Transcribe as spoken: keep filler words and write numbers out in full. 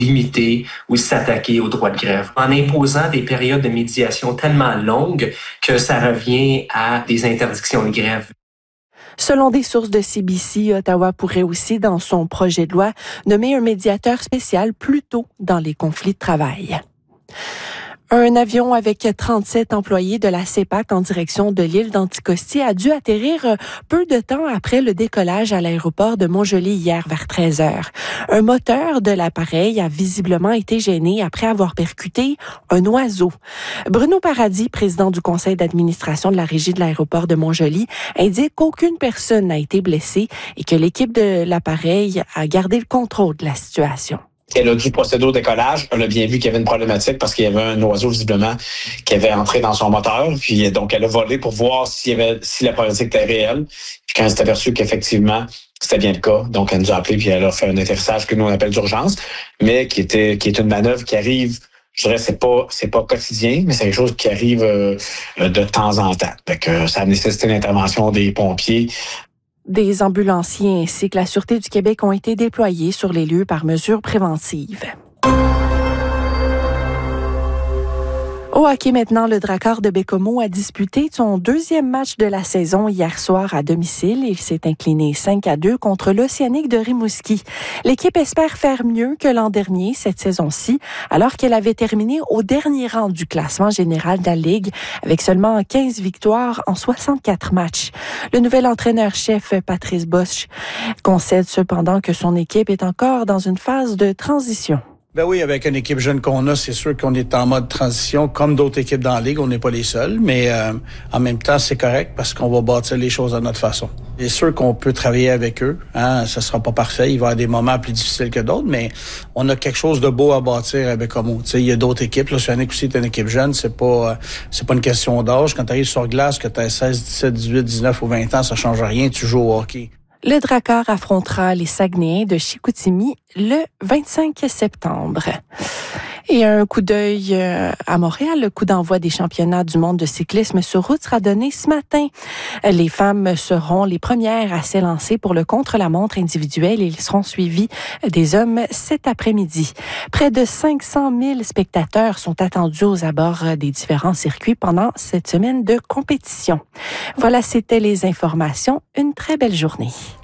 limiter ou s'attaquer au droit de grève, en imposant des périodes de médiation tellement longues que ça revient à des interdictions de grève. Selon des sources de C B C, Ottawa pourrait aussi, dans son projet de loi, nommer un médiateur spécial plus tôt dans les conflits de travail. Un avion avec trente-sept employés de la CEPAC en direction de l'île d'Anticosti a dû atterrir peu de temps après le décollage à l'aéroport de Montjoly hier vers treize heures. Un moteur de l'appareil a visiblement été gêné après avoir percuté un oiseau. Bruno Paradis, président du conseil d'administration de la régie de l'aéroport de Montjoly, indique qu'aucune personne n'a été blessée et que l'équipe de l'appareil a gardé le contrôle de la situation. Elle a dû procéder au décollage. Elle a bien vu qu'il y avait une problématique parce qu'il y avait un oiseau, visiblement, qui avait entré dans son moteur. Puis donc, elle a volé pour voir s'il y avait, si la problématique était réelle. Puis quand elle s'est aperçue qu'effectivement, c'était bien le cas, donc elle nous a appelé puis elle a fait un atterrissage que nous, on appelle d'urgence, mais qui était qui est une manœuvre qui arrive, je dirais, c'est pas c'est pas quotidien, mais c'est quelque chose qui arrive euh, de temps en temps. Fait que ça a nécessité l'intervention des pompiers. Des ambulanciers ainsi que la Sûreté du Québec ont été déployés sur les lieux par mesure préventive. Au hockey maintenant, le Drakkar de Baie-Comeau a disputé son deuxième match de la saison hier soir à domicile. Il s'est incliné cinq à deux contre l'Océanique de Rimouski. L'équipe espère faire mieux que l'an dernier cette saison-ci, alors qu'elle avait terminé au dernier rang du classement général de la Ligue avec seulement quinze victoires en soixante-quatre matchs. Le nouvel entraîneur-chef Patrice Bosch concède cependant que son équipe est encore dans une phase de transition. Ben oui, avec une équipe jeune qu'on a, c'est sûr qu'on est en mode transition, comme d'autres équipes dans la Ligue, on n'est pas les seuls, mais euh, en même temps, c'est correct parce qu'on va bâtir les choses à notre façon. C'est sûr qu'on peut travailler avec eux, hein, ça sera pas parfait, il va y avoir des moments plus difficiles que d'autres, mais on a quelque chose de beau à bâtir avec Baie-Comeau. Tu sais, il y a d'autres équipes, là, L'Océanique aussi est une équipe jeune, c'est pas, c'est pas une question d'âge. Quand tu arrives sur glace, que tu as seize, dix-sept, dix-huit, dix-neuf ou vingt ans, ça change rien, tu joues au hockey. Le Drakkar affrontera les Saguenayens de Chicoutimi le vingt-cinq septembre. Et un coup d'œil à Montréal, le coup d'envoi des championnats du monde de cyclisme sur route sera donné ce matin. Les femmes seront les premières à s'élancer pour le contre-la-montre individuel et ils seront suivis des hommes cet après-midi. Près de cinq cent mille spectateurs sont attendus aux abords des différents circuits pendant cette semaine de compétition. Voilà, c'était les informations. Une très belle journée.